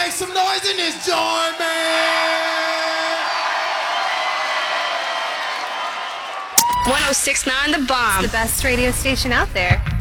make some noise in this joint, man! 106.9 The Bomb. The best radio station out there.